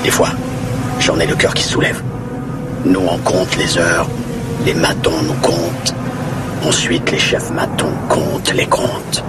Des fois, j'en ai le cœur qui se soulève. Nous, on compte les heures, les matons nous comptent. Ensuite, les chefs matons comptent les comptes.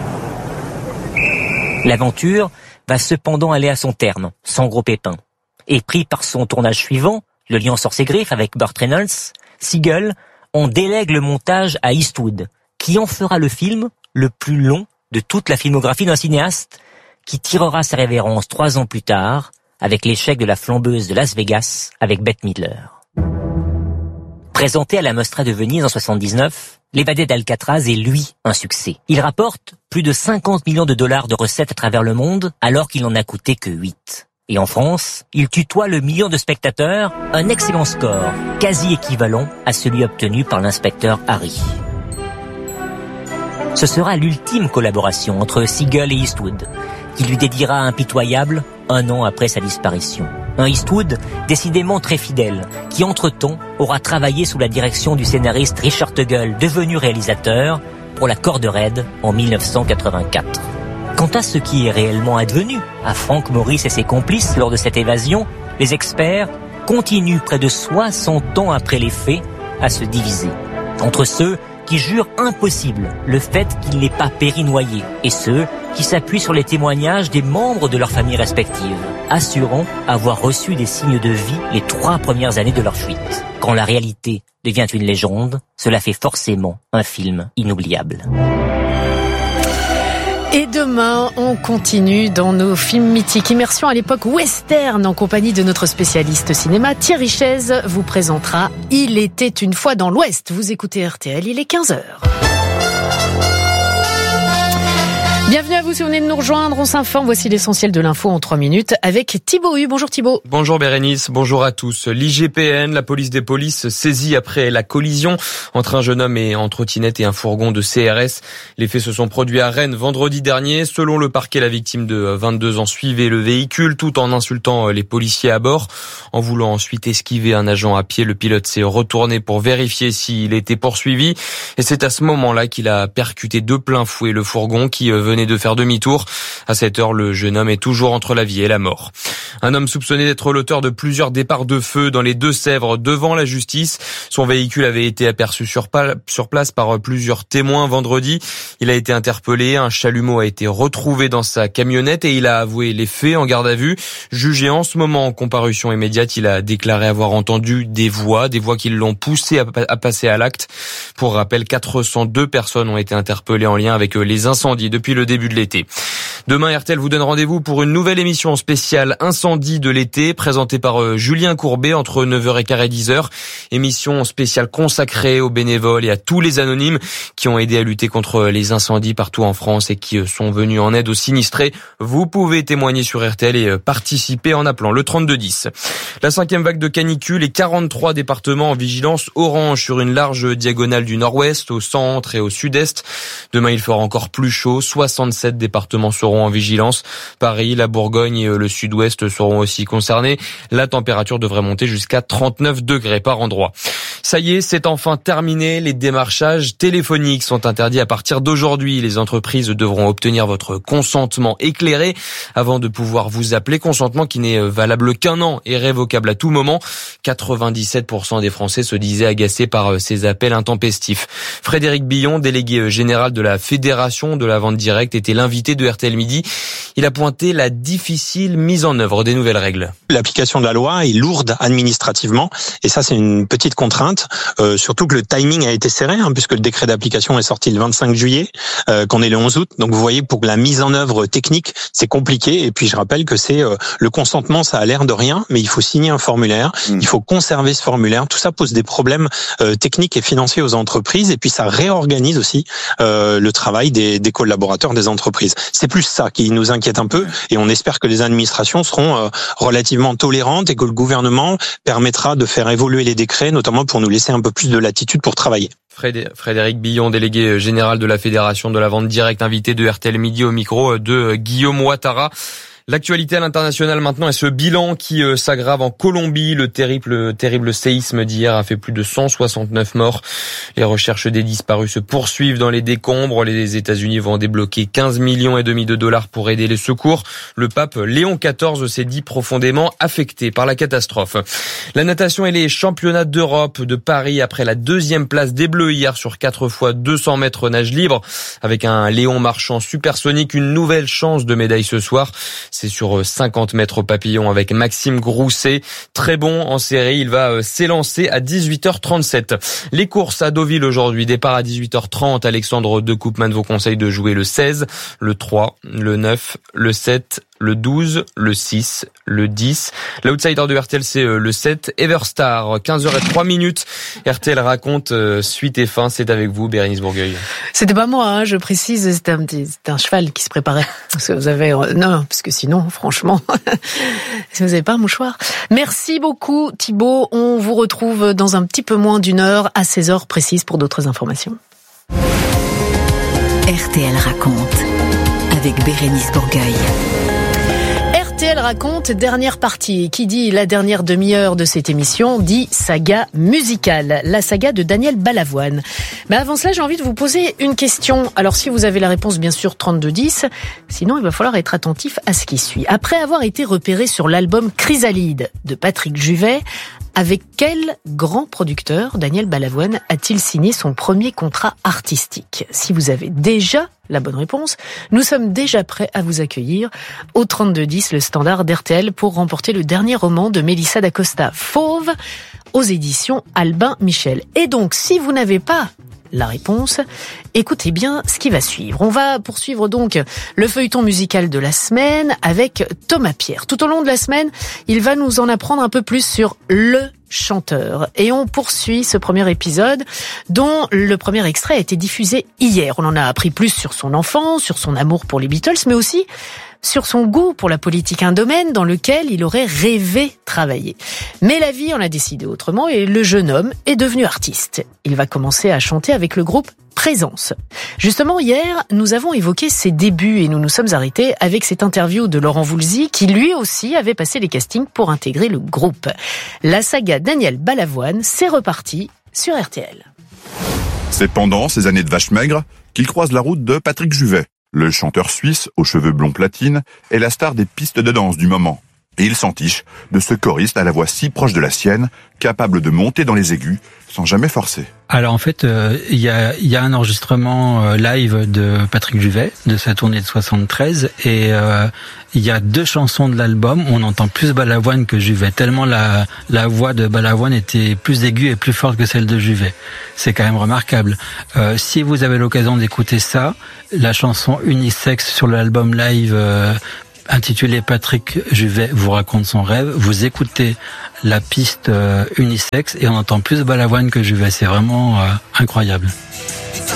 L'aventure va cependant aller à son terme, sans gros pépins. Et pris par son tournage suivant, Le lion sort ses griffes avec Burt Reynolds, Siegel en délègue le montage à Eastwood, qui en fera le film le plus long de toute la filmographie d'un cinéaste, qui tirera sa révérence 3 ans plus tard, avec l'échec de La flambeuse de Las Vegas avec Bette Midler. Présenté à la Mostra de Venise en 79, L'évadé d'Alcatraz est, lui, un succès. Il rapporte plus de 50 millions de dollars de recettes à travers le monde, alors qu'il n'en a coûté que 8. Et en France, il tutoie le million de spectateurs, un excellent score, quasi équivalent à celui obtenu par l'inspecteur Harry. Ce sera l'ultime collaboration entre Siegel et Eastwood, qui lui dédiera Impitoyable 1 an après sa disparition. Un Eastwood décidément très fidèle, qui entre-temps aura travaillé sous la direction du scénariste Richard Tuggle, devenu réalisateur, pour La Corde raide en 1984. Quant à ce qui est réellement advenu à Frank Morris et ses complices lors de cette évasion, les experts continuent près de 60 ans après les faits à se diviser. Entre ceux qui jurent impossible le fait qu'il n'ait pas péri noyé et ceux qui s'appuient sur les témoignages des membres de leurs familles respectives, assurant avoir reçu des signes de vie les 3 premières années de leur fuite. Quand la réalité devient une légende, cela fait forcément un film inoubliable. Et demain, on continue dans nos films mythiques. Immersion à l'époque western en compagnie de notre spécialiste cinéma. Thierry Chaise vous présentera Il était une fois dans l'Ouest. Vous écoutez RTL, il est 15h. Bienvenue à vous si vous venez de nous rejoindre. On s'informe. Voici l'essentiel de l'info en 3 minutes avec Thibaut Hu. Bonjour Thibaut. Bonjour Bérénice, bonjour à tous. L'IGPN, la police des polices, saisie après la collision entre un jeune homme en trottinette et un fourgon de CRS. Les faits se sont produits à Rennes vendredi dernier. Selon le parquet, la victime de 22 ans suivait le véhicule tout en insultant les policiers à bord. En voulant ensuite esquiver un agent à pied, le pilote s'est retourné pour vérifier s'il était poursuivi. Et c'est à ce moment-là qu'il a percuté de plein fouet le fourgon qui venait de faire demi-tour. À cette heure, le jeune homme est toujours entre la vie et la mort. Un homme soupçonné d'être l'auteur de plusieurs départs de feu dans les Deux-Sèvres devant la justice. Son véhicule avait été aperçu sur place par plusieurs témoins vendredi. Il a été interpellé. Un chalumeau a été retrouvé dans sa camionnette et il a avoué les faits en garde à vue. Jugé en ce moment en comparution immédiate, il a déclaré avoir entendu des voix qui l'ont poussé à passer à l'acte. Pour rappel, 402 personnes ont été interpellées en lien avec les incendies depuis le début de l'été. Demain, RTL vous donne rendez-vous pour une nouvelle émission spéciale Incendie de l'été, présentée par Julien Courbet entre 9h15 et 10h. Émission spéciale consacrée aux bénévoles et à tous les anonymes qui ont aidé à lutter contre les incendies partout en France et qui sont venus en aide aux sinistrés. Vous pouvez témoigner sur RTL et participer en appelant le 3210. La 5e vague de canicule et 43 départements en vigilance orange sur une large diagonale du nord-ouest, au centre et au sud-est. Demain, il fera encore plus chaud. 67 départements seront en vigilance. Paris, la Bourgogne et le sud-ouest seront aussi concernés. La température devrait monter jusqu'à 39 degrés par endroit. Ça y est, c'est enfin terminé. Les démarchages téléphoniques sont interdits à partir d'aujourd'hui. Les entreprises devront obtenir votre consentement éclairé avant de pouvoir vous appeler. Consentement qui n'est valable qu'1 an et révocable à tout moment. 97% des Français se disaient agacés par ces appels intempestifs. Frédéric Billon, délégué général de la Fédération de la vente directe, était l'invité de RTL Midi. Il a pointé la difficile mise en œuvre des nouvelles règles. L'application de la loi est lourde administrativement et ça c'est une petite contrainte, surtout que le timing a été serré puisque le décret d'application est sorti le 25 juillet, qu'on est le 11 août. Donc vous voyez, pour la mise en œuvre technique, c'est compliqué. Et puis je rappelle que c'est le consentement, ça a l'air de rien, mais il faut signer un formulaire, il faut conserver ce formulaire. Tout ça pose des problèmes techniques et financiers aux entreprises et puis ça réorganise aussi le travail des collaborateurs des entreprises. C'est plus ça qui nous inquiète un peu et on espère que les administrations seront relativement tolérantes et que le gouvernement permettra de faire évoluer les décrets, notamment pour nous laisser un peu plus de latitude pour travailler. Frédéric Billon, délégué général de la Fédération de la vente directe, invité de RTL Midi au micro de Guillaume Ouattara. L'actualité à l'international maintenant est ce bilan qui s'aggrave en Colombie. Le terrible séisme d'hier a fait plus de 169 morts. Les recherches des disparus se poursuivent dans les décombres. Les États-Unis vont débloquer 15,5 millions de dollars pour aider les secours. Le pape Léon XIV s'est dit profondément affecté par la catastrophe. La natation et les championnats d'Europe de Paris après la deuxième place des Bleus hier sur 4 x 200 mètres nage libre. Avec un Léon Marchand supersonique, une nouvelle chance de médaille ce soir. C'est sur 50 mètres papillon avec Maxime Grousset. Très bon en série, il va s'élancer à 18h37. Les courses à Deauville aujourd'hui, départ à 18h30. Alexandre De Koopman vous conseille de jouer le 16, le 3, le 9, le 7, le 12, le 6, le 10. L'outsider de RTL, c'est le 7, Everstar. 15h03. RTL raconte suite et fin. C'est avec vous, Bérénice Bourgueil. C'était pas moi, je précise. C'était un cheval qui se préparait. Parce que vous avez, non, parce que sinon, franchement, si vous n'avez pas un mouchoir. Merci beaucoup, Thibaut. On vous retrouve dans un petit peu moins d'une heure, à 16h précise pour d'autres informations. RTL raconte avec Bérénice Bourgueil. RTL raconte, dernière partie. Qui dit la dernière demi-heure de cette émission dit saga musicale, la saga de Daniel Balavoine. Mais avant cela, j'ai envie de vous poser une question. Alors si vous avez la réponse, bien sûr, 3210. Sinon, il va falloir être attentif à ce qui suit. Après avoir été repéré sur l'album Chrysalide de Patrick Juvet, avec quel grand producteur Daniel Balavoine a-t-il signé son premier contrat artistique ? Si vous avez déjà la bonne réponse, nous sommes déjà prêts à vous accueillir au 3210, le standard d'RTL, pour remporter le dernier roman de Mélissa d'Acosta, Fauve, aux éditions Albin Michel. Et donc, si vous n'avez pas la réponse, écoutez bien ce qui va suivre. On va poursuivre donc le feuilleton musical de la semaine avec Thomas Pierre. Tout au long de la semaine, il va nous en apprendre un peu plus sur le chanteur. Et on poursuit ce premier épisode dont le premier extrait a été diffusé hier. On en a appris plus sur son enfance, sur son amour pour les Beatles, mais aussi sur son goût pour la politique, un domaine dans lequel il aurait rêvé travailler. Mais la vie en a décidé autrement et le jeune homme est devenu artiste. Il va commencer à chanter avec le groupe Présence. Justement, hier, nous avons évoqué ses débuts et nous nous sommes arrêtés avec cette interview de Laurent Voulzy qui lui aussi avait passé les castings pour intégrer le groupe. La saga Daniel Balavoine, c'est reparti sur RTL. C'est pendant ces années de vache maigre qu'il croise la route de Patrick Juvet. Le chanteur suisse aux cheveux blonds platine est la star des pistes de danse du moment. Et il s'entiche de ce choriste à la voix si proche de la sienne, capable de monter dans les aigus sans jamais forcer. Alors en fait, il y a un enregistrement live de Patrick Juvet, de sa tournée de 73, et il y a 2 chansons de l'album où on entend plus Balavoine que Juvet, tellement la voix de Balavoine était plus aiguë et plus forte que celle de Juvet. C'est quand même remarquable. Si vous avez l'occasion d'écouter ça, la chanson Unisexe sur l'album live intitulé Patrick Juvet vous raconte son rêve, vous écoutez la piste Unisexe et on entend plus Balavoine que Juvet, c'est vraiment incroyable.